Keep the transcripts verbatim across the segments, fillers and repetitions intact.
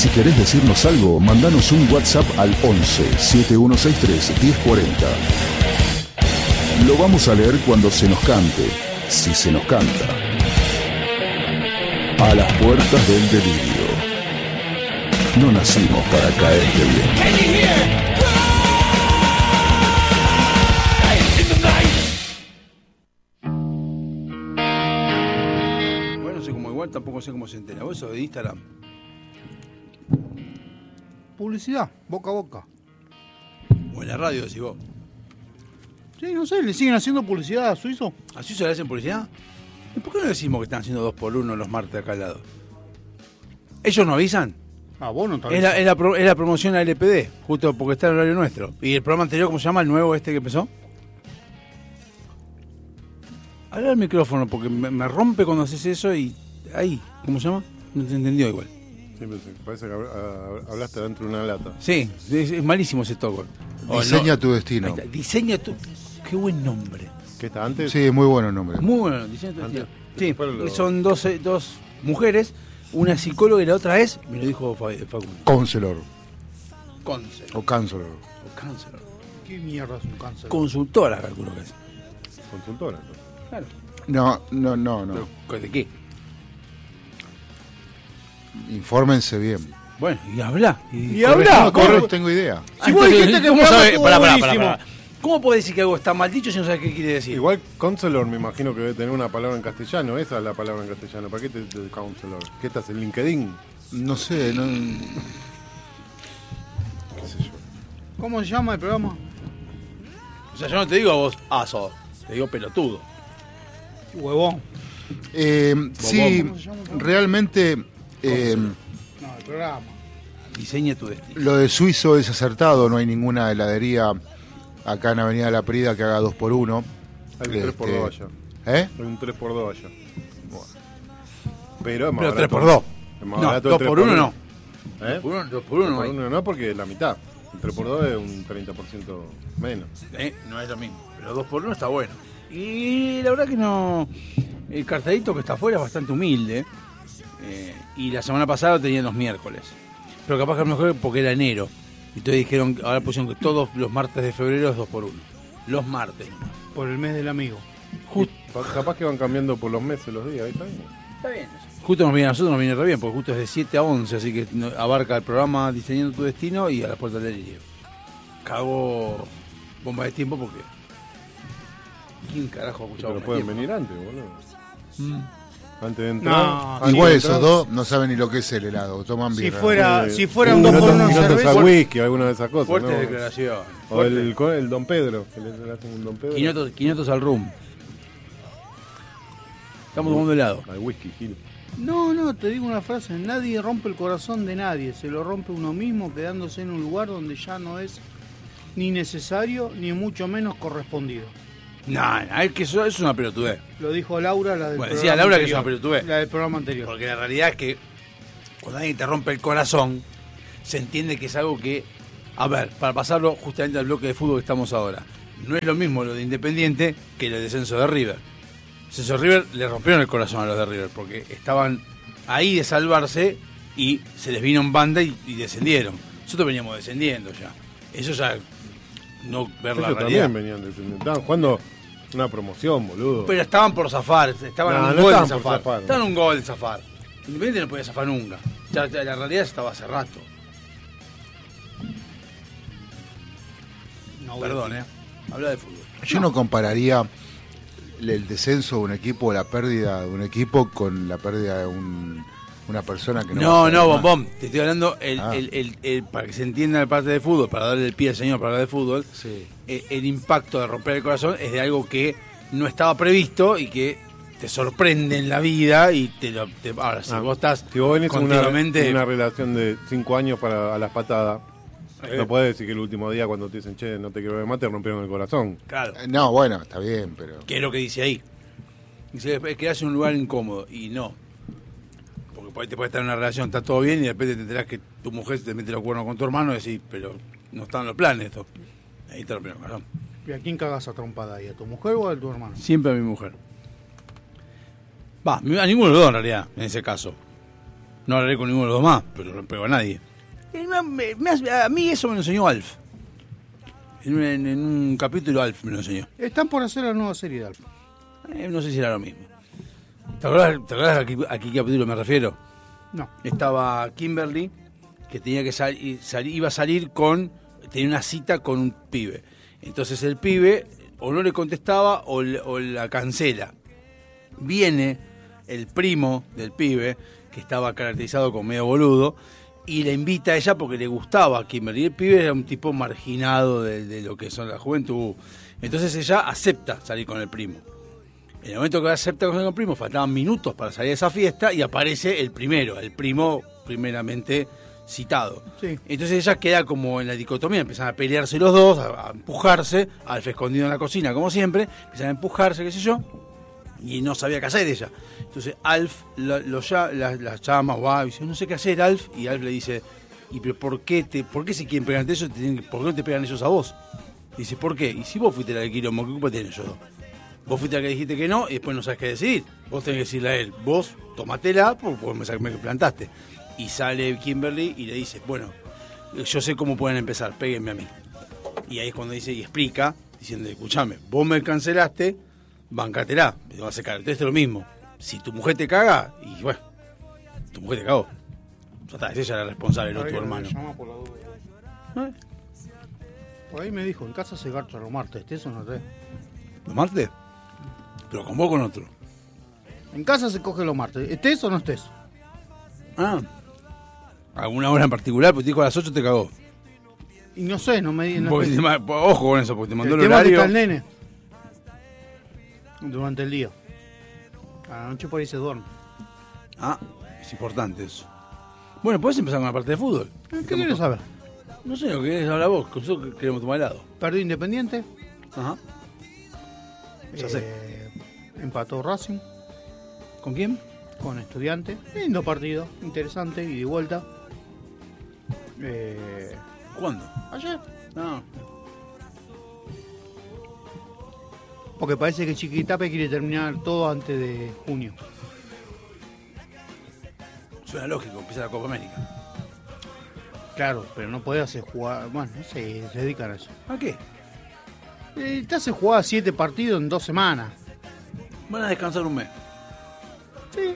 Si querés decirnos algo, mandanos un WhatsApp al once, setenta y uno sesenta y tres, diez cuarenta. Lo vamos a leer cuando se nos cante, si se nos canta. A las puertas del delirio. No nacimos para caerte bien. Bueno, no sé cómo igual, tampoco sé cómo se entera. ¿Vos sos de Instagram? Publicidad, boca a boca. O en la radio, decís vos. Sí, no sé, ¿le siguen haciendo publicidad a Suizo? ¿A Suizo le hacen publicidad? ¿Y por qué no decimos que están haciendo dos por uno los martes acá al lado? ¿Ellos no avisan? Ah, vos no Es la, es, la pro, es la promoción a L P D, justo porque está en el horario nuestro. ¿Y el programa anterior, cómo se llama? ¿El nuevo este que empezó? Habla al micrófono, porque me, me rompe cuando haces eso y... Ahí, ¿cómo se llama? No te entendió igual. Sí, pero parece que hablaste dentro de una lata. Sí, es, es malísimo ese toque. Diseña no, tu destino. Diseña tu... Qué buen nombre. ¿Qué está antes? Sí, muy bueno el nombre. Muy bueno, diseña tu destino. Sí, lo... son dos, dos mujeres, una psicóloga y la otra es, me lo dijo Facundo. Counselor. Counselor. O counselor. O counselor. ¿Qué mierda es un counselor? Consultora, calculo que es. Consultora, entonces. Claro. No, no, no, no. ¿Pero de qué? Infórmense bien. Bueno, y habla. Y, y habla. No, corre, tengo idea. Si vos dijiste que ¿cómo sabe? Pará, pará, pará, pará. ¿Cómo podés decir que algo está mal dicho si no sabes qué quiere decir? Igual counselor me imagino que debe tener una palabra en castellano. Esa es la palabra en castellano. ¿Para qué te, te counselor? ¿Qué estás en LinkedIn? No sé, no... ¿Qué sé yo? ¿Cómo se llama el programa? O sea, yo no te digo a vos, ah, sos. Te digo pelotudo. Huevón. Eh, sí, realmente... Eh, no, el programa. Diseña tu destino. Lo de Suizo es acertado. No hay ninguna heladería acá en Avenida La Prida que haga dos por uno. Hay un tres por dos allá. ¿Eh? Hay un tres por dos allá. Bueno. Pero es más Pero barato. tres por dos. Es más No, barato dos por uno no. ¿Eh? dos por uno, dos por uno, dos por no, uno no, porque es la mitad. Un tres por dos es un treinta por ciento menos. ¿Eh? No es lo mismo. Pero dos por uno está bueno. Y la verdad que no... El cartelito que está afuera es bastante humilde. Eh, y la semana pasada lo tenían los miércoles. Pero capaz que a lo mejor porque era enero. Y entonces dijeron, ahora pusieron que todos los martes de febrero es dos por uno. Los martes nomás. Por el mes del amigo. Just, Capaz que van cambiando por los meses, los días. ¿Ahí está bien? Está bien. Justo nos viene a nosotros, nos viene re bien, porque justo es de siete a once, así que abarca el programa Diseñando tu Destino y a las puertas del delirio. Cago bomba de tiempo porque... ¿Quién carajo ha escuchado? Pero pueden venir antes, boludo. Mm. Antes de entrar. No, antes igual de esos entrar, dos no saben ni lo que es el helado. Toman Si birra. fuera, eh, si fuera un dos no por to- uno y no cerveza. tomar whisky, alguna de esas cosas. Fuerte ¿no? declaración. O el, con el Don Pedro, que le, le hacen un Don Pedro. quinientos, quinientos al room. Estamos tomando helado. Al whisky, Gil. No, no, te digo una frase. Nadie rompe el corazón de nadie. Se lo rompe uno mismo quedándose en un lugar donde ya no es ni necesario ni mucho menos correspondido. No, no, es que eso es una pelotudez. Lo dijo Laura, la del Bueno, programa decía Laura que es anterior. una pelotudez. La del programa anterior. Porque la realidad es que cuando alguien te rompe el corazón, se entiende que es algo que... A ver, para pasarlo justamente al bloque de fútbol que estamos ahora. No es lo mismo lo de Independiente que el descenso de River. El descenso de River le rompieron el corazón a los de River porque estaban ahí de salvarse y se les vino en banda y, y descendieron. Nosotros veníamos descendiendo ya. Eso ya... No ver la Ellos realidad. también venían descendiendo. Estaban jugando una promoción, boludo. Pero estaban por zafar, estaban No, a un no gol de estaban por zafar. zafar. Estaban a un gol de zafar. Independiente no podía zafar nunca. Ya, ya la realidad estaba hace rato. No, Perdón, eh. Habla de fútbol. Yo no compararía el descenso de un equipo o la pérdida de un equipo con la pérdida de un, una persona que no... va a No, jugar no, más. bombón. Te estoy hablando el, Ah. el, el, el- para que se entienda la parte de fútbol, para darle el pie al señor para hablar de fútbol. Sí. eh, el impacto de romper el corazón es de algo que no estaba previsto y que te sorprende en la vida y te lo... te- ahora, si Ah, vos estás Si vos venís en una, continuamente... en una relación de cinco años para a las patadas, Eh. no podés decir que el último día cuando te dicen, che, no te quiero ver más, te rompieron el corazón. Claro. Eh, No, bueno, está bien, pero... ¿Qué es lo que dice ahí? Dice, es que hace un lugar incómodo. Y no. Porque por ahí te puede estar en una relación, está todo bien, y de repente te enterás que tu mujer se te mete los cuernos con tu hermano y decís, pero no están los planes esto. Ahí te lo primero, corazón. ¿Y a quién cagas a trompada ahí? ¿A tu mujer o a tu hermano? Siempre a mi mujer. Va, a ninguno de los dos en realidad, en ese caso. No hablaré con ninguno de los demás, pero no pego a nadie. Eh, me- me- a mí eso me lo enseñó Alf. En, un- en- en un capítulo Alf me lo enseñó. Están por hacer la nueva serie de Alf. Eh, no sé si era lo mismo. ¿Te acordás, te acordás a, qué, a qué capítulo me refiero? No. Estaba Kimberly, que tenía que salir, iba a salir con, tenía una cita con un pibe. Entonces el pibe o no le contestaba o, le- o la cancela. Viene el primo del pibe, que estaba caracterizado como medio boludo, y le invita a ella porque le gustaba a Kimberly. El pibe era un tipo marginado de, de lo que son la juventud. Entonces ella acepta salir con el primo. En el momento que acepta con el primo, faltaban minutos para salir a esa fiesta y aparece el primero, el primo primeramente citado. Sí. Entonces ella queda como en la dicotomía, empiezan a pelearse los dos, a, a empujarse, Alf escondido en la cocina como siempre, empiezan a empujarse, qué sé yo, y no sabía qué hacer ella. Entonces Alf la, lo lla- la, la llama, va, y dice, no sé qué hacer, Alf, y Alf le dice, ¿y pero por qué te, por qué se quieren pegar entre ellos, te tienen que- por qué no te pegan ellos a vos? Y dice, ¿por qué? Y si vos fuiste la del quilombo, ¿qué culpa tienen ellos dos? Vos fuiste la que dijiste que no y después no sabes qué decidir. Vos tenés que decirle a él, vos tomatela porque me, sa- me plantaste. Y sale Kimberly y le dice, bueno, yo sé cómo pueden empezar, péguenme a mí. Y ahí es cuando dice y explica, diciendo, escuchame, vos me cancelaste, bancatela, te vas a secar. Entonces es lo mismo. Si tu mujer te caga, y bueno, tu mujer te cagó. Ya está, es ella la responsable, no tu hermano. Llama por la duda. ¿Eh? Por ahí me dijo, en casa se garcha los martes, ¿estés o no estés? ¿Los martes? Pero con vos o con otro. En casa se coge los martes, ¿estés o no estés? Ah. ¿Alguna hora en particular? Porque te dijo a las ocho te cagó. Y no sé, no me di- no Porque estoy- te ma- ojo con eso, porque te mandó el el, tema es que horario. está el nene durante el día. A la noche por ahí se duerme. Ah, es importante eso. Bueno, ¿podés empezar con la parte de fútbol? ¿Qué quieres saber? No sé, lo que querés hablar vos, con nosotros queremos tomar helado. Perdió Independiente, Ajá. Ya sé. eh, empató Racing ¿Con quién? con Estudiante. Lindo partido, interesante y de vuelta. Eh, ¿Cuándo? ayer. No. Porque parece que Chiquitape quiere terminar todo antes de junio. Suena lógico, empieza la Copa América. Claro, pero no puede hacer jugar. Bueno, no sé, se dedican a eso. ¿A qué? Eh, te hace jugar siete partidos en dos semanas. Van a descansar un mes. Sí.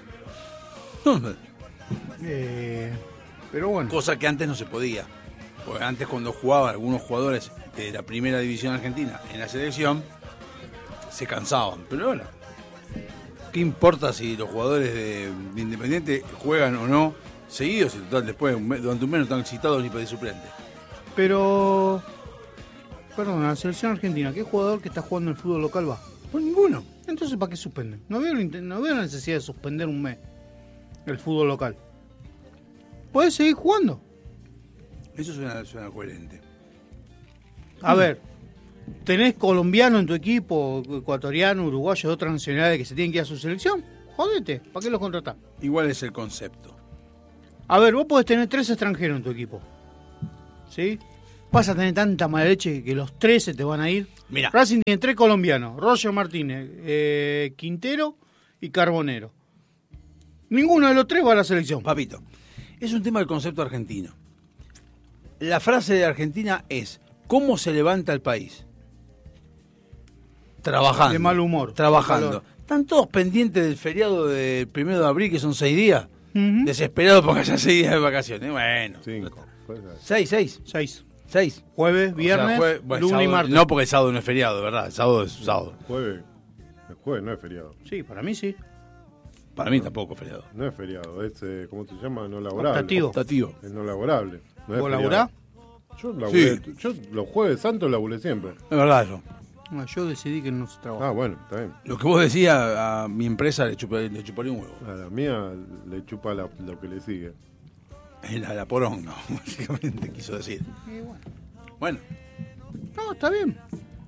Eh, pero bueno. Cosa que antes no se podía. Porque antes cuando jugaban algunos jugadores de la primera división argentina en la selección, se cansaban. Pero ahora, ¿qué importa si los jugadores de, de Independiente juegan o no seguidos? Y total, después un mes- durante un mes no están citados ni para de suplente. Pero. Perdón, la selección argentina, ¿qué jugador que está jugando en el fútbol local va? Pues ninguno. Entonces, ¿para qué suspenden? No veo, la inte- no veo la necesidad de suspender un mes el fútbol local. Puedes seguir jugando. Eso suena, suena coherente. A ver, tenés colombiano en tu equipo, ecuatoriano, uruguayo, de otras nacionalidades que se tienen que ir a su selección. Jodete, ¿para qué los contratás? Igual es el concepto. A ver, vos podés tener tres extranjeros en tu equipo. ¿Sí? Vas a tener tanta mala leche que los tres se te van a ir. Mira. Racing tiene tres colombianos: Roger Martínez, eh, Quintero y Carbonero. Ninguno de los tres va a la selección. Papito, es un tema del concepto argentino. La frase de Argentina es, ¿cómo se levanta el país? Trabajando. De mal humor. Trabajando. De calor. Están todos pendientes del feriado del primero de abril, que son seis días. Ujú. Desesperados porque haya seis días de vacaciones. Bueno. Cinco. Pues, Seis, seis. Seis. Seis. Jueves, O sea, viernes, jue- bueno, lunes y sábado- martes. No, porque el sábado no es feriado, de verdad. El sábado es sábado. Jueves. El jueves no es feriado. Sí, para mí sí. Para mí tampoco es feriado. No es feriado. Es, eh, ¿cómo se llama? No laborable. Optativo. Optativo. Es no laborable. No es ¿Vos feriado. laburás? Yo laburé. Sí. Yo los jueves santos laburé siempre. Es verdad eso. No, yo decidí que no se trabaja. Ah, bueno, está bien. Lo que vos decías a mi empresa le, chupa- le chuparía un huevo. A la mía le chupa la- lo que le sigue. La, la poronga, básicamente quiso decir. Y bueno. Bueno, No, está bien.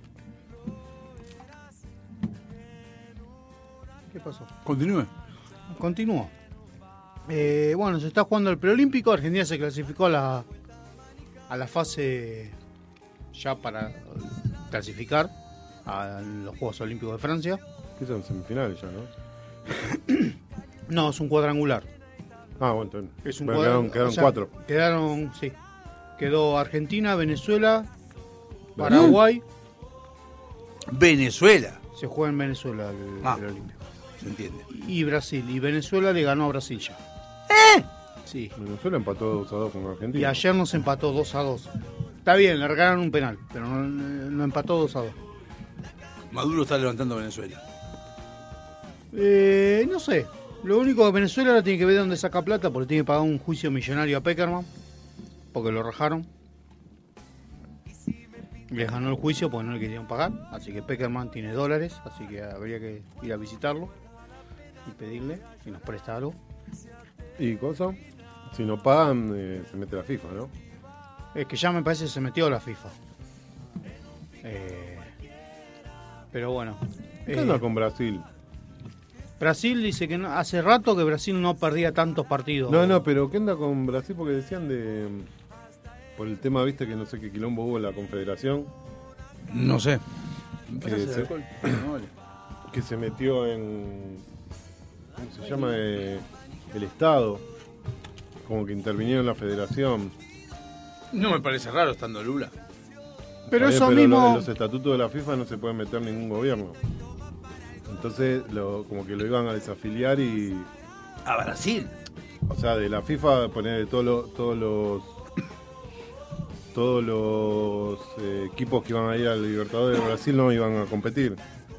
¿Qué pasó? continúe. Continúo. Eh, bueno, se está jugando el preolímpico. Argentina se clasificó a la, a la fase ya para clasificar a los Juegos Olímpicos de Francia. Que son semifinales ya, ¿no? No, es un cuadrangular. Ah, bueno, entonces. Es un Bueno, cuadro- quedaron, quedaron o sea, cuatro. Quedaron, sí. Quedó Argentina, Venezuela, Paraguay. Venezuela. Se juega en Venezuela el, Ah. el Olímpico. Se entiende. Y Brasil. Y Venezuela le ganó a Brasil ya. ¿Eh? Sí. Venezuela empató dos a dos con Argentina. Y ayer nos empató dos a dos. Está bien, le regalaron un penal, pero no, no empató dos a dos. Maduro está levantando Venezuela. Eh, no sé. Lo único que Venezuela ahora tiene que ver de dónde saca plata, porque tiene que pagar un juicio millonario a Peckerman, porque lo rajaron. Les ganó el juicio porque no le querían pagar, así que Peckerman tiene dólares, así que habría que ir a visitarlo y pedirle si nos presta algo. ¿Y cosa? Si no pagan, eh, se mete la FIFA, ¿no? Es que ya me parece que se metió la FIFA. Eh, pero bueno. ¿Qué eh, onda con Brasil? Brasil dice que no- hace rato que Brasil no perdía tantos partidos. No, no, pero ¿qué onda con Brasil? Porque decían de... Por el tema, viste, que no sé qué quilombo hubo en la Confederación, No sé. que se, que se metió en... ¿Cómo se llama? Eh, el Estado. Como que intervinieron en la Federación. No me parece raro estando Lula. Pero Está eso bien, pero mismo... lo- en los estatutos de la FIFA no se puede meter ningún gobierno. Entonces, lo, como que lo iban a desafiliar y... A Brasil. O sea, de la FIFA poner todos los... Todos los todos los eh, equipos que iban a ir al Libertadores de Brasil no iban a competir.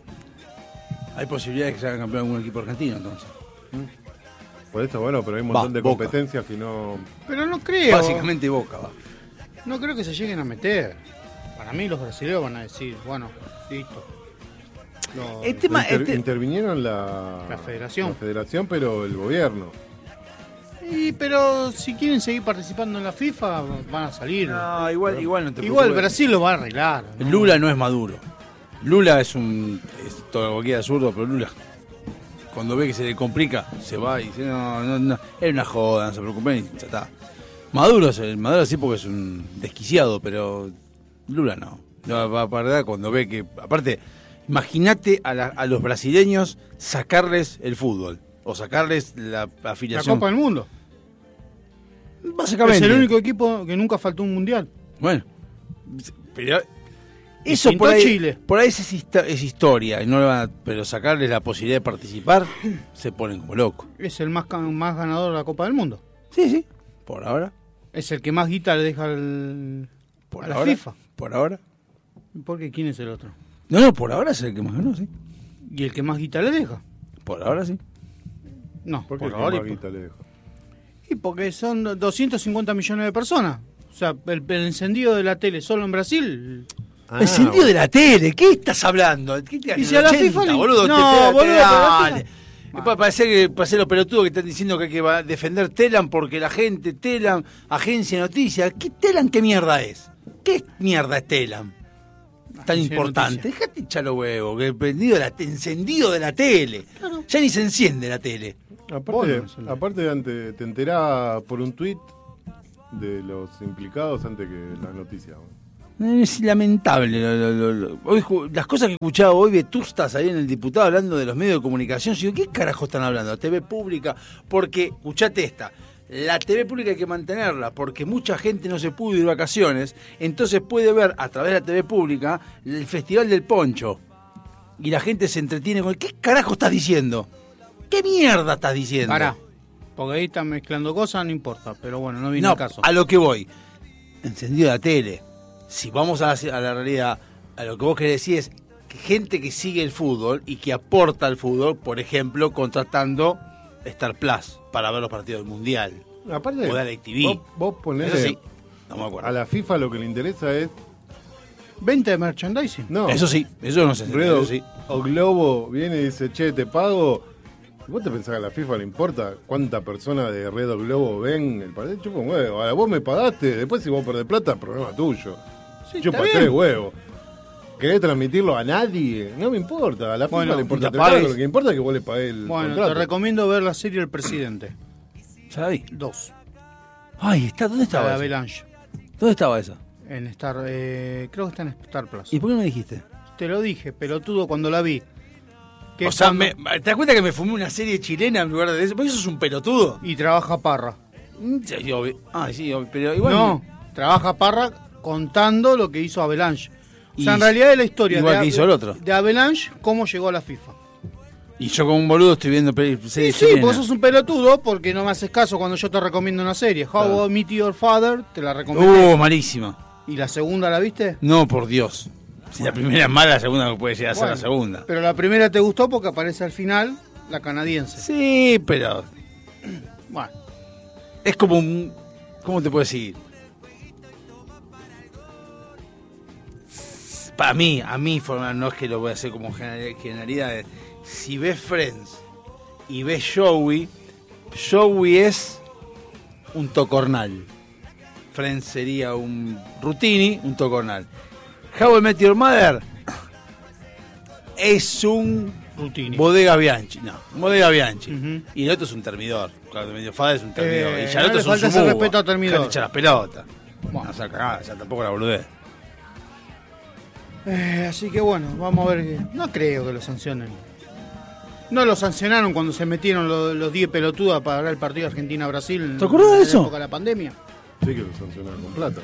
Hay posibilidades de que se haga campeón algún equipo argentino entonces. Por eso, bueno, pero hay un montón Va, de Boca. competencias que no... Pero no creo. Básicamente Boca va. No creo que se lleguen a meter. Para mí los brasileños van a decir, bueno, listo. No, El tema- Inter- este- Intervinieron la... La federación. La federación, pero el gobierno. Y, pero si quieren seguir participando en la FIFA, van a salir. No, igual, igual no te Igual preocupes. Brasil lo va a arreglar. ¿no? Lula no es Maduro. Lula es un... Es todo lo que queda zurdo, pero Lula... Cuando ve que se le complica, se va y dice, no, no, no, es una joda, no se preocupen y ya está. Maduro, es el- Maduro sí porque es un desquiciado, pero Lula no. No, va a perder cuando ve que... Aparte, imagínate a, la- a los brasileños sacarles el fútbol o sacarles la La afiliación. Copa del Mundo. Básicamente. Es el único equipo que nunca faltó un mundial. Bueno, pero eso Pintó por ahí, Chile. por ahí es, hista- es historia, y no le van a- pero sacarles la posibilidad de participar, se ponen como locos. Es el más, ca- más ganador de la Copa del Mundo. Sí, sí, por ahora, Es el que más guita le deja al, por a la ahora, FIFA. por ahora. Porque ¿quién es el otro? No, no, por ahora es el que más ganó, sí. ¿Y el que más guita le deja? Por ahora sí. No, ¿Por qué por el ahora. que y más por- guita le deja? Y porque son doscientos cincuenta millones de personas. O sea, el, el encendido de la tele solo en Brasil. Ah, Encendido de la tele, ¿qué estás hablando? ¿Qué te Y si a la FIFA le- boludo? No, te- te- boludo, te- pero la dale. FIFA- Es para parecer que parece los pelotudos que están diciendo que hay que va a defender Telam porque la gente, Telam, agencia de noticias. ¿Qué Telam qué mierda es? ¿Qué mierda es Telam? Tan Agencia de importante. noticias. Dejate echar los huevos, que el prendido de la, encendido de la tele. Ya ni se enciende la tele. Aparte, Bueno, eso no. aparte antes, te enterás por un tuit de los implicados antes que las noticias. Es lamentable. lo- lo- lo- lo- Hoy, ju- las cosas que escuchaba hoy, Vetustas ahí en el diputado hablando de los medios de comunicación. Yo digo, ¿qué carajo están hablando? T V pública. Porque, escuchate esta. La T V pública hay que mantenerla porque mucha gente no se pudo ir de vacaciones. Entonces puede ver a través de la T V pública el Festival del Poncho. Y la gente se entretiene con, ¿qué carajo estás diciendo? ¿Qué mierda estás diciendo? Pará. Porque ahí están mezclando cosas, no importa. Pero bueno, no viene No, el caso. a lo que voy. Encendido la tele. Si vamos a la, a la realidad, a lo que vos querés decir es que gente que sigue el fútbol y que aporta al fútbol, por ejemplo, contratando Star Plus para ver los partidos del Mundial. Aparte, O de DirecTV. vos, vos ponele, Eso sí, no me acuerdo. a la FIFA lo que le interesa es... Venta de merchandising. No, Eso sí, eso no se entiende, Redo eso sí. o Globo viene y dice, che, te pago. ¿Vos te pensás que a la FIFA le importa cuántas personas de Red o Globo ven el partido? Chupa un huevo. Ahora vos me pagaste, después si vos perdés plata, problema tuyo. Sí, Chupa está bien. tres huevos. ¿Querés transmitirlo a nadie? No me importa. A la FIFA Bueno, le importa te tres huevos, pagues. lo que importa es que vos le pagués el Bueno, contrato. te recomiendo ver la serie El Presidente. Ya la vi. Dos. Ay, está, ¿dónde La estaba de esa? Avalanche. ¿Dónde estaba esa? En Star, eh, creo que está en Star Plus. ¿Y por qué no me dijiste? Te lo dije, pelotudo, cuando la vi. Que O sea, cuando- me- ¿te das cuenta que me fumé una serie chilena en lugar de eso? Porque eso es un pelotudo. Y trabaja Parra. Mm, sí, obvio. Ah, sí, obvio, pero igual. No, trabaja Parra contando lo que hizo Avalanche. O sea, Y- en realidad es la historia igual de, que hizo el otro. de Avalanche, cómo llegó a la FIFA. Y yo como un boludo estoy viendo pe- Sí, series sí, chilenas. vos sos un pelotudo porque no me haces caso cuando yo te recomiendo una serie. How Claro. I Met Your Father, te la recomiendo. Uh, malísima. ¿Y la segunda la viste? No, por Dios. Si la primera es mala, la segunda no puede llegar a ser Bueno, la segunda. Pero la primera te gustó porque aparece al final la canadiense. Sí, pero Bueno, es como un... ¿Cómo te puedo decir? Para mí, a mí, forma- no es que lo voy a hacer como general- generalidades. Si ves Friends y ves Joey, Joey es un tocornal. Friends sería un Rutini, un tocornal. How I Met Your Mother es un Rutini. Bodega Bianchi. No, un Bodega Bianchi. Ujú. Y el otro es un termidor. Claro, medio Fada es un termidor. Eh, y ya el no otro le es un falta ese sububa. respeto a termidor. Dejate echar las pelotas. Bueno. No, o sea, cagada, ya tampoco la boludez. Eh, así que bueno, vamos a ver. qué- No creo que lo sancionen. No lo sancionaron cuando se metieron los, los diez pelotudas para ver el partido Argentina-Brasil. ¿Te acordás de en eso? la época de la pandemia. Sí que lo sancionaron con plata.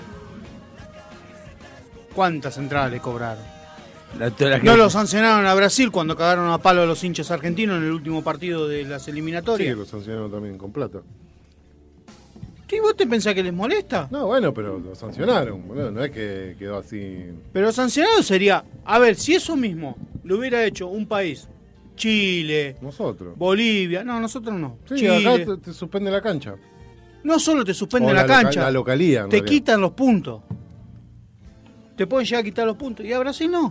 ¿Cuántas entradas le cobraron? La, la que- No lo sancionaron a Brasil cuando cagaron a palo a los hinchas argentinos en el último partido de las Sí que eliminatorias. lo sancionaron también con plata. ¿Qué vos te pensás que les molesta? No, bueno, pero lo sancionaron, boludo. No es que quedó así. Pero sancionado sería, a ver, si eso mismo lo hubiera hecho un país, Chile, Nosotros. Bolivia, no, nosotros no. Sí, Chile. acá te, te suspende la cancha. No solo te suspenden O la, loca- cancha, la localía, en te realidad. quitan los puntos. Te pueden llegar a quitar los puntos. Y a Brasil no.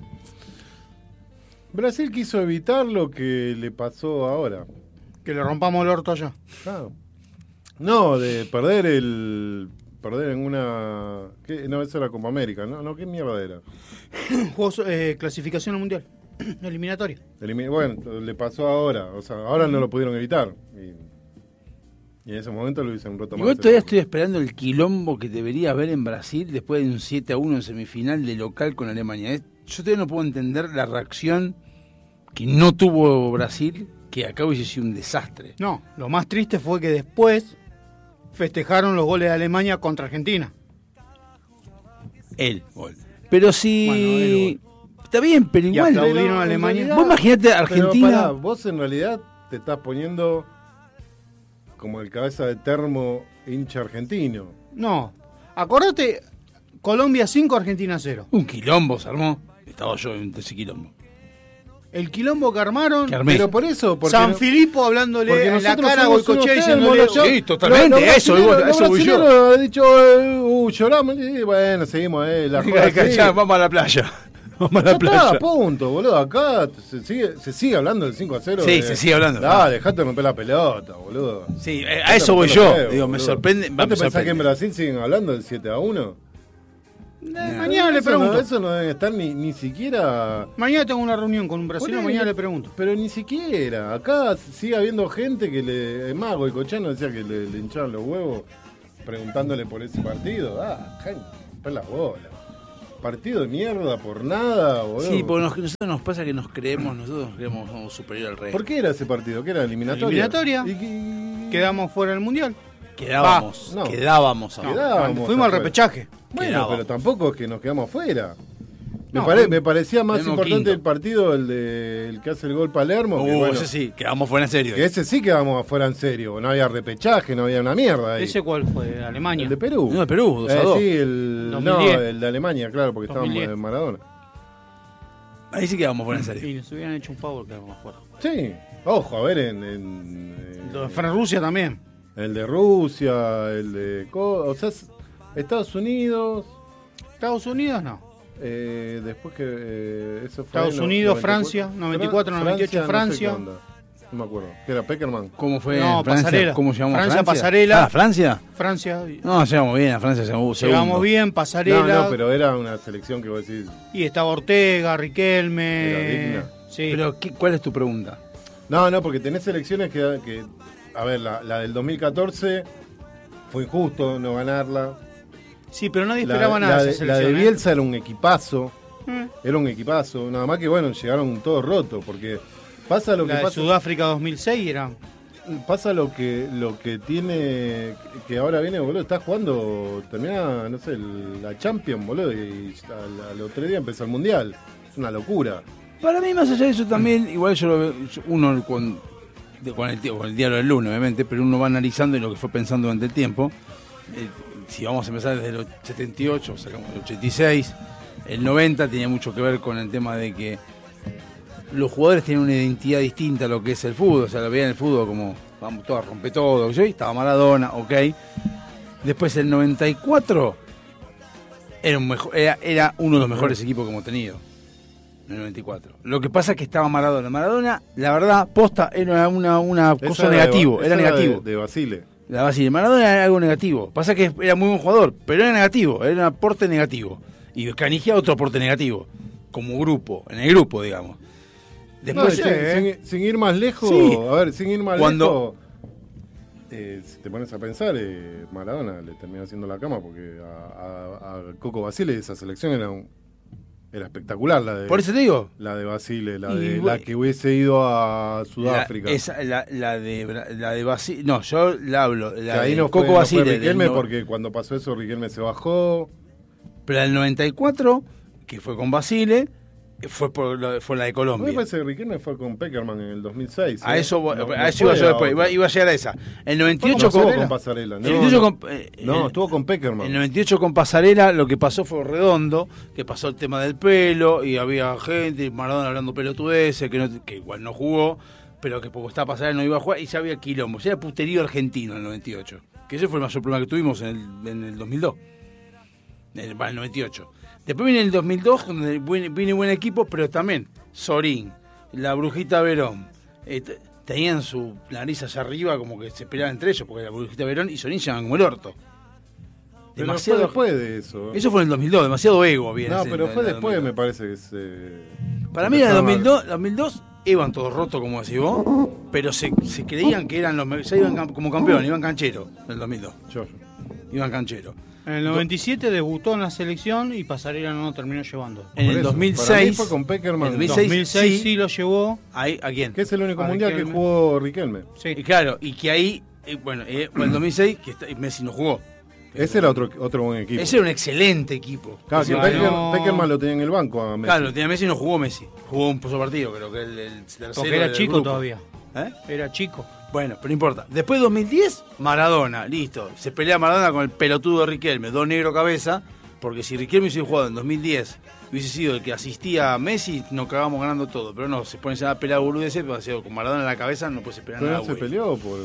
Brasil quiso evitar lo que le pasó ahora. Que le rompamos el orto allá. Claro. No, de perder el. Perder en una. ¿qué? No, eso era Copa América, ¿no? No, ¿qué mierda era? Juegos, eh, clasificación al mundial. Eliminatoria. Elimi- Bueno, le pasó ahora. O sea, ahora no lo pudieron evitar. Y, y en ese momento lo hizo un roto Igual más. todavía estoy esperando el quilombo que debería haber en Brasil después de un siete a uno en semifinal de local con Alemania. Es- Yo todavía no puedo entender la reacción que no tuvo Brasil, que acá hubiese sido un desastre. No, lo más triste fue que después festejaron los goles de Alemania contra Argentina. El gol. Pero si... Bueno, el Está bien, pero Y igual... aplaudieron Pero, a en Alemania. realidad- Vos imaginate Pero Argentina... pará, vos en realidad te estás poniendo como el cabeza de termo hincha argentino. No, acordate, Colombia cinco, Argentina cero. Un quilombo se armó. Estaba yo en ese quilombo. El quilombo que armaron, Que armé. Pero por eso, porque San no- Filipo hablándole porque en la nosotros cara a somos Goicoechea unos diciéndole... termos, los- Sí, totalmente, los- los eso, brasileros- igual, los eso voy yo. brasileros han dicho, eh, uh, lloramos, y bueno, seguimos, eh, la joda sigue. Ya, vamos a la playa. Vamos a Ya la playa. está, punto, boludo. Acá se sigue, se sigue hablando del cinco a cero. Sí, de- se sigue hablando. Dale, dejate de romper la pelota, boludo. Sí, eh, a Dejate eso voy romper yo. los huevos, Digo, me boludo. sorprende. ¿Vos va, te me pensás que en sorprende. Brasil siguen hablando del siete a uno? Eh, mañana le Eso pregunto. No, eso no deben estar ni, ni siquiera. Mañana tengo una reunión con un brasileño, Ponele, mañana le pregunto. Pero ni siquiera. Acá sigue habiendo gente que le. Es más, Goicoechea decía que le, le hinchaban los huevos preguntándole por ese partido. Ah, gente, romper las bolas. Partido de mierda por nada, boludo. Sí, porque nos- nosotros nos pasa que nos creemos, nosotros nos creemos somos superior al resto. ¿Por qué era ese partido? ¿Qué era? ¿Eliminatoria? Eliminatoria. ¿Y qué- Quedamos fuera del mundial. Quedábamos, Va, no. quedábamos ahora. Quedábamos Fuimos al afuera. repechaje. Bueno, Quedábamos. pero tampoco es que nos quedamos afuera. Me, No, pare- fuimos- me parecía más fuimos importante quinto. el partido, el de el que hace el gol Palermo. que, Uh, bueno, ese sí, quedamos fuera en serio. que ese sí quedamos afuera en serio. No había repechaje, no había una mierda ahí. ¿Ese cuál fue? ¿Alemania? El de Perú. No, de Perú, dos a Eh, dos. sí, el, dos mil no, diez. el de Alemania, claro, porque dos mil estábamos diez. en Maradona. Ahí sí quedamos fuera en serio. Y nos hubieran hecho un favor, quedamos afuera. Sí, ojo, a ver, en, en, eh, Lo de Fran-Rusia también. el de Rusia, el de... Co- O sea, es- Estados Unidos... Estados Unidos no. Eh, después que eh, eso fue Estados no, Unidos, noventa y cuatro. Francia, noventa y cuatro, noventa y ocho, no sé qué Francia. onda. No me acuerdo. ¿Qué era Peckerman? ¿Cómo fue No, en Francia? Pasarela. ¿Cómo llegamos Francia, a Francia? Pasarela. Ah, ¿Francia? Francia. No, llegamos bien, a Francia llegamos segundo. Llegamos bien, Pasarela. No, no, pero era una selección que vos decís. Y estaba Ortega, Riquelme. Era digna. Sí. Pero, ¿qué- ¿cuál es tu pregunta? No, no, porque tenés selecciones que. que a ver, la, la del dos mil catorce fue injusto no ganarla. sí, pero nadie La, esperaba nada la de de, esa la de selección. ¿eh? Bielsa era un equipazo. Mm. Era un equipazo. Nada más que, bueno, llegaron todos rotos. Porque Pasa lo que La de pasa. Sudáfrica dos mil seis era... Pasa lo que lo que tiene, que ahora viene, boludo, estás jugando, termina, no sé, el- la Champions, boludo, y al, al otro día empieza el Mundial. Es una locura. Para mí, más allá de eso también, igual yo lo veo, uno con, de- con, el, tie- con el diario del lunes, obviamente, pero uno va analizando y lo que fue pensando durante el tiempo. Eh, si vamos a empezar desde el setenta y ocho, sacamos el ochenta y seis, el noventa tenía mucho que ver con el tema de que los jugadores tienen una identidad distinta a lo que es el fútbol, o sea, lo veían el fútbol como, vamos todos a romper todo, ¿sí? Estaba Maradona, ok. Después el noventa y cuatro era, un mejor, era, era uno de los mejores equipos que hemos tenido, en el noventa y cuatro. Lo que pasa es que estaba Maradona. Maradona, la verdad, posta, era una, una Esa cosa era de- negativo, esa era negativo. De, de Basile. La Basile. Maradona era algo negativo. Pasa que era muy buen jugador, pero era negativo, era un aporte negativo. Y Canigia otro aporte negativo, como grupo, en el grupo, digamos. Después, No, sin, eh, sin- sin ir más lejos, Sí. a ver, sin ir más Cuando- lejos, eh, si te pones a pensar, eh, Maradona le terminó haciendo la cama porque a, a- a Coco Basile esa selección era un- era espectacular la de por eso te digo, la de Basile, la Y de bueno, la que hubiese ido a la, Sudáfrica. esa, la, la de Bra- la de Basile, no, yo la hablo, Que la ahí de no fue, Coco no fue Basile, del Riquelme no- porque cuando pasó eso Riquelme se bajó. pero el noventa y cuatro, que fue con Basile, fue por lo- fue la de A mí Colombia. me parece que Riquelme fue con Peckerman en el dos mil seis. A ¿eh? eso, voy- No- no a eso iba fue yo a después, iba, otro. iba a llegar a esa. El noventa y ocho No con, estuvo con Pasarela. el No, noventa y ocho no. con, eh, No, el- estuvo con Peckerman. el noventa y ocho con Pasarela, lo que pasó fue redondo, que pasó el tema del pelo, y había gente, y Maradona hablando pelotudeces, que, no, que igual no jugó, pero que porque estaba Pasarela no iba a jugar, y ya había quilombo, ya era puterío argentino en el noventa y ocho, que ese fue el mayor problema que tuvimos en el, en el dos mil dos, en el, en el noventa y ocho. Después viene el dos mil dos, donde viene, viene buen equipo, pero también Sorín, la Brujita Verón, eh, t- tenían su nariz allá arriba como que se peleaban entre ellos, porque la Brujita Verón y Sorín llegaban como el orto. Pero fue después de eso. Eso fue en el dos mil dos, demasiado ego había. No, ese- pero en fue el después, dos mil dos. me parece que se. Para se mí en el empezaron dos mil dos, a- dos mil dos iban todos rotos, como decís vos, pero se, se creían que eran los me- ya iban cam- como campeón, iban canchero en el dos mil dos. Yo, yo. Iban canchero. En el noventa y siete debutó en la selección y Pasarela no lo terminó llevando. En Por el eso, dos mil seis. para mí fue con Peckerman. en En dos mil dos seis, mil seis sí. sí lo llevó. Ahí, ¿a quién? Que es el único A mundial que Riquelme. jugó Riquelme. Sí. Y claro, y que ahí, eh, bueno, eh, en el dos mil seis, que está- Messi no jugó. Ese era otro, otro buen equipo. Ese era un excelente equipo. Claro, que Ese- Pecker- no. Peckerman lo tenía en el banco a Messi. Claro, lo tenía Messi y no jugó Messi. Jugó un solo partido, creo que el, el tercero. Porque era del chico grupo. todavía. ¿Eh? Era chico. Bueno, pero no importa. Después de dos mil diez, Maradona, listo. Se pelea Maradona con el pelotudo de Riquelme, dos negro cabeza, porque si Riquelme hubiese jugado en dos mil diez, hubiese sido el que asistía a Messi, nos cagamos ganando todo. Pero no, se ponen a pelear boludeces, pero ha sido con Maradona en la cabeza no puedes esperar Pero nada, no se güey. peleó por.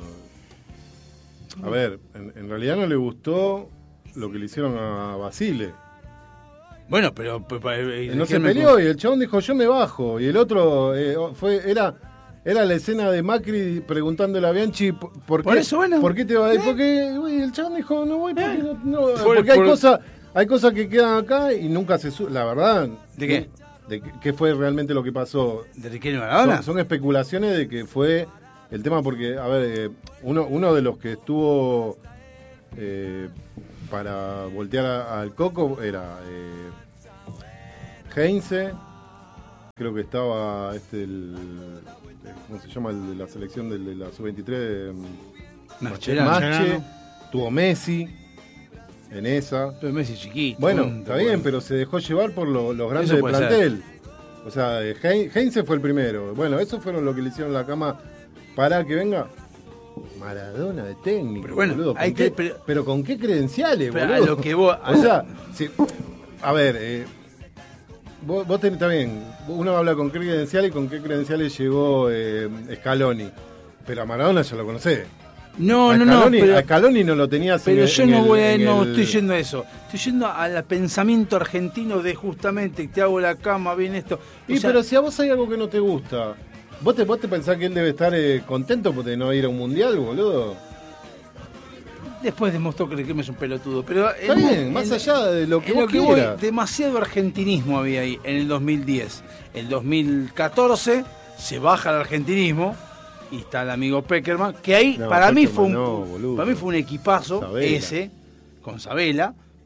A ver, en, en realidad no le gustó lo que le hicieron a Basile. Bueno, pero... pues, pa- eh, No se Riquelme- peleó y el chabón dijo yo me bajo. Y el otro eh, fue era era la escena de Macri preguntándole a Bianchi por, por Por qué, eso, bueno. ¿por qué te vas? Eh. Porque uy, el chabón dijo no voy porque, Eh. no, no, Por- porque hay por- cosas hay cosas que quedan acá y nunca se su la verdad. ¿De qué? De qué- qué fue realmente lo que pasó. ¿De Riquelme y Maradona? Son, son especulaciones de que fue el tema porque, a ver, eh, uno, uno de los que estuvo eh, para voltear a- al Coco era eh, Heinze, creo que estaba este el, el- ¿cómo se llama? El de la selección del- de, la sub veintitrés, Mascherano. Mache, Mascherano. tuvo Messi en esa. Pero Messi chiquito. Bueno, tonto, está bien, bueno. pero se dejó llevar por lo- los grandes Eso del puede ser. plantel. O sea, eh, Hein- Heinze fue el primero. Bueno, eso fueron lo que le hicieron la cama para que venga Maradona de técnico. Pero bueno, boludo. ¿Con hay qué- que- pero- pero, con qué credenciales, Pero a boludo. lo que vos- O sea, si- a ver, eh, vos, vos tenés también, uno habla con qué credenciales y con qué credenciales llegó eh, Scaloni. Pero a Maradona ya lo conocés. No, a no, no, Scaloni, pero... a Scaloni no lo tenías en Pero el- yo en no el- voy a, en no el- estoy yendo a eso. Estoy yendo al pensamiento argentino de justamente te hago la cama, bien esto. O Y sea, pero si a vos hay algo que no te gusta, ¿vos te, vos te pensás que él debe estar eh, contento de no ir a un mundial, boludo? después demostró que Riquelme es un pelotudo. Pero Está en- bien, en- más allá de lo que en vos lo que voy, quieras. demasiado argentinismo había ahí en el dos mil diez. El dos mil catorce se baja el argentinismo y está el amigo Peckerman, que ahí No, para mí fue un Peckerman no, boludo. para mí fue un equipazo Sabela. ese con Sabela,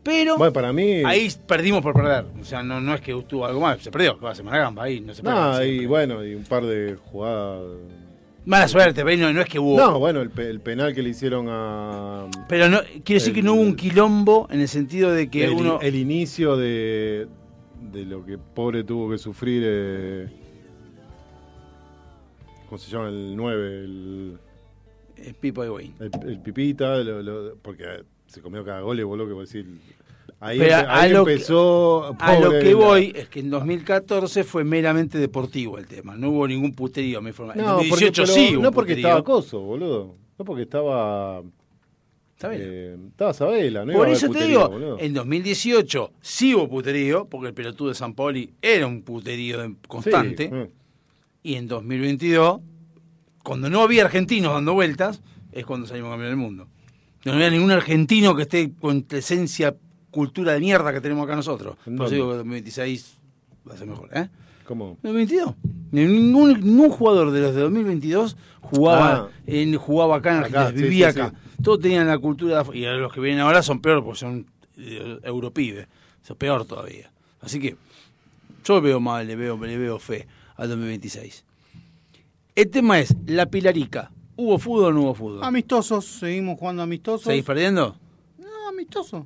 Pero Bueno, para mí. ahí perdimos por perder. O sea, no, no es que tuvo algo más, se perdió, que va a ser Maragamba, ahí no se perdió. No, y siempre. bueno, y un par de jugadas. Mala suerte, pero no, no es que hubo. No, bueno, el, pe- el penal que le hicieron a. Pero no, quiero decir El- que no hubo un quilombo en el sentido de que el, uno. el inicio de, de lo que pobre tuvo que sufrir. Eh, ¿Cómo se llama? El nueve, el, Eh, Pipo Higuaín. el, el Pipita, lo- lo- porque se comió cada gol y voló que vos decís. Ahí, Pero empe- a ahí lo que- empezó. A lo pobre que la- voy es que en dos mil catorce fue meramente deportivo el tema. No hubo ningún puterío. Me informa. En No, dos mil porque, dieciocho pero sí hubo no un porque puterío. estaba Coso, boludo. No porque estaba. ¿Sabés? eh, estaba Sabela, ¿no? Por iba a eso haber te puterío, digo, boludo. en dos mil dieciocho sí hubo puterío, porque el pelotudo de San Paoli era un puterío de- constante. Sí, mm. Y en dos mil veintidós, cuando no había argentinos dando vueltas, es cuando salimos campeones del mundo. No había ningún argentino que esté con la esencia, cultura de mierda que tenemos acá nosotros. ¿En Por eso dónde? digo que dos mil veintiséis va a ser mejor, ¿eh? ¿Cómo? dos mil veintidós. Ningún, ningún jugador de los de dos mil veintidós jugaba, Ah. en, jugaba acá en Acá, Argentina, sí, vivía sí, acá. sí. Todos tenían la cultura de afu- y los que vienen ahora son peores porque son eh, europibes. Eso es peor todavía. Así que yo veo mal, le veo, le veo fe al dos mil veintiséis. El tema es, la Pilarica. ¿Hubo fútbol o no hubo fútbol? Amistosos, seguimos jugando amistosos. ¿Seguís perdiendo? No, amistosos.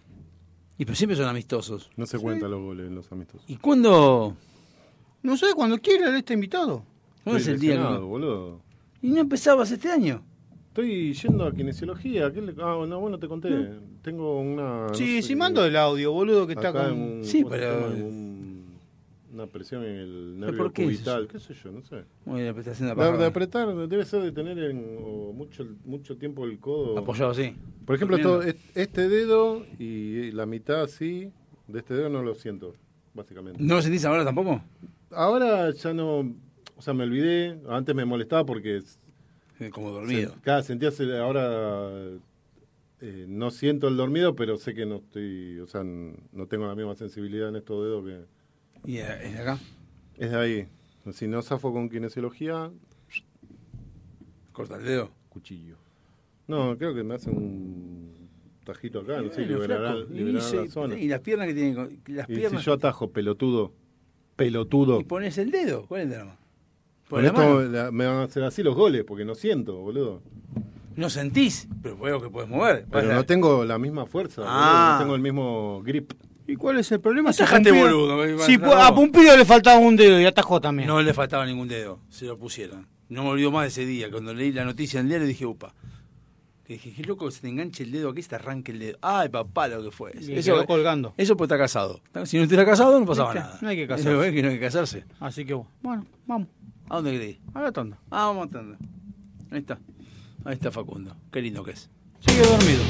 Y pero siempre son amistosos. No se cuentan los goles en los amistosos. ¿Y cuándo? No sé, cuando quiera él está invitado. ¿Cuándo es el día? Lesionado, que- boludo. ¿Y no empezabas este año? Estoy yendo a kinesiología. ¿Qué le- Ah, no, bueno, te conté. Tengo una. no Sí, sé sí, qué- mando el audio, boludo, que está acá con... en un- Sí, ¿cómo se pero- llama? En un- una presión en el ¿Pero nervio por qué es cubital. ¿Qué sé yo? No sé. Muy bien, está haciendo De, de paja. apretar, debe ser de tener en, o mucho, mucho tiempo el codo. Apoyado, sí. Por ejemplo, Durmiendo. todo, est- este dedo y la mitad así, de este dedo no lo siento, básicamente. ¿No lo sentís ahora tampoco? Ahora ya no, o sea, me olvidé, antes me molestaba porque Sí, como dormido. se- cada sentía, se- ahora eh, no siento el dormido, pero sé que no estoy, o sea, n- no tengo la misma sensibilidad en estos dedos que ¿Y eh, es de acá? es de ahí. Si no zafo con kinesiología, Corta el dedo. cuchillo. No, creo que me hacen un tajito acá, no sé, Bueno, liberará, flaco. Y, liberará dice- la zona. y las piernas que tienen. con- Las Y si piernas. yo atajo, pelotudo, pelotudo. Y pones el dedo. ¿Cuál es el drama? Con Por la esto mano. la- me van a hacer así los goles, porque no siento, boludo. No sentís, pero veo que puedes mover. Pero Vas a- no tengo la misma fuerza, Ah. boludo, no tengo el mismo grip. ¿Y cuál es el problema? No Si a dejate Pumpido- boludo, Si no. pu- a Pumpido le faltaba un dedo y atajó también. No le faltaba ningún dedo. Se lo pusieron. No me olvido más de ese día. Cuando leí la noticia en el diario dije, upa. Que dije, qué loco que se te enganche el dedo aquí y se te arranque el dedo. Ay, papá, lo que fue. Y quedó colgando. Eso pues está casado. Si no estuviera casado no pasaba ¿Viste? nada. No hay que casarse. Eso es que no hay que casarse. Así que bueno, vamos. ¿A dónde querés? A la tanda. Ah, vamos a tanda. Ahí está. Ahí está Facundo. Qué lindo que es. Sigue dormido.